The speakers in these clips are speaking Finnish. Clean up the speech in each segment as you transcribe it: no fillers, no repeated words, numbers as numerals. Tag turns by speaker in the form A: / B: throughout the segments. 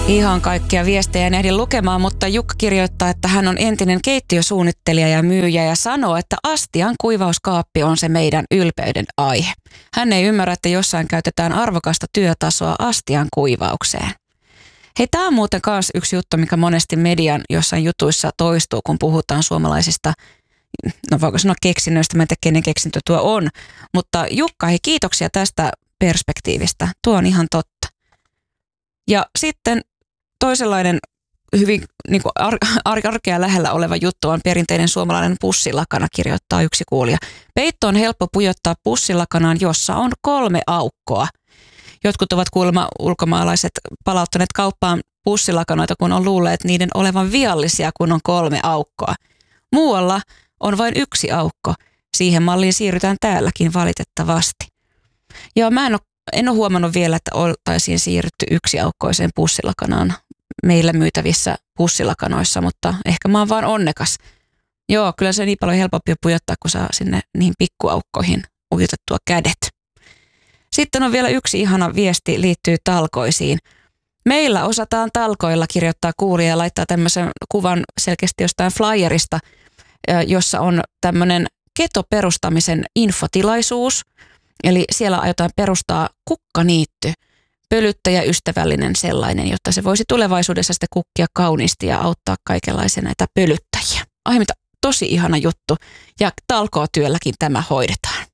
A: Ihan kaikkia viestejä en ehdi lukemaan, mutta Jukka kirjoittaa, että hän on entinen keittiösuunnittelija ja myyjä ja sanoo, että astian kuivauskaappi on se meidän ylpeyden aihe. Hän ei ymmärrä, että jossain käytetään arvokasta työtasoa astian kuivaukseen. Hei, tämä on muuten myös yksi juttu, mikä monesti median jossain jutuissa toistuu, kun puhutaan suomalaisista, no voiko sanoa keksinnöistä, mä en tiedä kenen keksintö tuo on, mutta Jukka, hei, kiitoksia tästä perspektiivistä, tuo on ihan totta. Ja sitten toisenlainen hyvin niin kuin arkea lähellä oleva juttu on perinteinen suomalainen pussilakana, kirjoittaa yksi kuulija. Peitto on helppo pujottaa pussilakanaan, jossa on 3 aukkoa. Jotkut ovat kuulemma ulkomaalaiset palauttaneet kauppaan pussilakanoita, kun on luulleet niiden olevan viallisia, kun on 3 aukkoa. Muualla on vain 1 aukko. Siihen malliin siirrytään täälläkin valitettavasti. Ja en ole huomannut vielä, että oltaisiin siirrytty 1-aukkoiseen pussilakanaan meillä myytävissä pussilakanoissa, mutta ehkä mä oon vaan onnekas. Joo, kyllä se niin paljon helpompi pujottaa, kun saa sinne niihin pikkuaukkoihin ujutettua kädet. Sitten on vielä yksi ihana viesti, liittyy talkoisiin. Meillä osataan talkoilla, kirjoittaa kuulija ja laittaa tämmöisen kuvan selkeästi jostain flyerista, jossa on tämmöinen ketoperustamisen infotilaisuus. Eli siellä aiotaan perustaa kukkaniitty, pölyttäjäystävällinen sellainen, jotta se voisi tulevaisuudessa sitten kukkia kauniisti ja auttaa kaikenlaisia näitä pölyttäjiä. Ai mitä tosi ihana juttu ja talkootyölläkin tämä hoidetaan.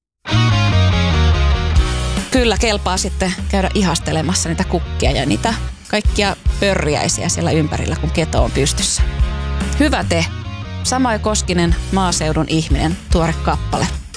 A: Kyllä kelpaa sitten käydä ihastelemassa niitä kukkia ja niitä kaikkia pörriäisiä siellä ympärillä, kun keto on pystyssä. Hyvä te, Samai Koskinen, Maaseudun ihminen, tuore kappale.